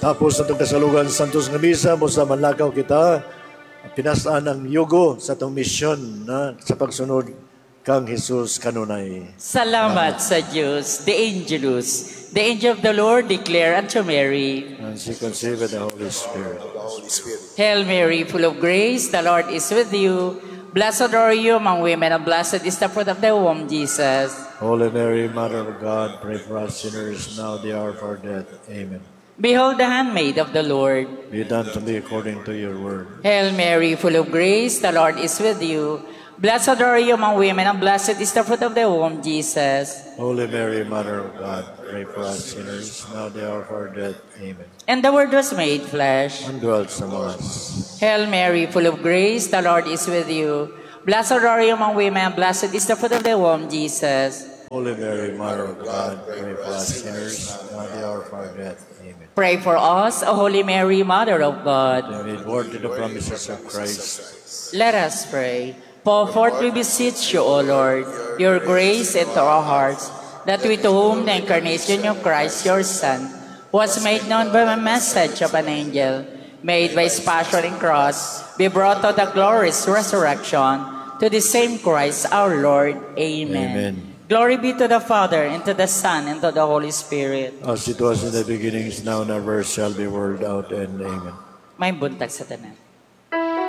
Tapos sa itong kasalugan Santos nga Misa, mo sa manlakaw kita, pinasaan ang yugo sa itong misyon na sa pagsunod kang Jesus kanunay. Salamat sa Diyos, the Angelus. The angel of the Lord declare unto Mary, And she conceived the Holy Spirit. Hail Mary, full of grace, the Lord is with you. Blessed are you among women, and blessed is the fruit of thy womb, Jesus. Holy Mary, Mother of God, pray for us sinners, now the hour of our death. Amen. Behold the handmaid of the Lord. Be done to me according to your word. Hail Mary, full of grace, the Lord is with you. Blessed are you among women, and blessed is the fruit of thy womb, Jesus. Holy Mary, Mother of God, pray for us sinners, now the hour of our death. Amen. And the Word was made flesh. And dwelt among us. Hail Mary, full of grace, the Lord is with you. Blessed are you among women, and blessed is the fruit of thy womb, Jesus. Holy Mary, Mother of God, pray for us sinners, now the hour of our death. Amen. Pray for us, O Holy Mary, Mother of God. Be made worthy the promises of Christ. Let us pray. Pour forth, we beseech you, O Lord, your grace into our hearts, that we to whom the incarnation of Christ, your Son, was made known by a message of an angel, made by his passion and cross, be brought to the glorious resurrection, to the same Christ our Lord. Amen. Amen. Glory be to the Father, and to the Son, and to the Holy Spirit. As it was in the beginning, is now, and ever shall be, world out, and amen. May buntag sa tanan.